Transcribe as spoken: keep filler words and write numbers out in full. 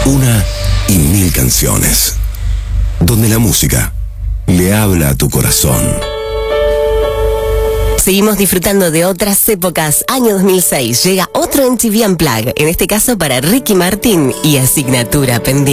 Una y mil canciones. Donde la música le habla a tu corazón. Seguimos disfrutando de otras épocas. Año dos mil seis. Llega otro M T V Unplugged. En este caso para Ricky Martin y Asignatura Pendiente.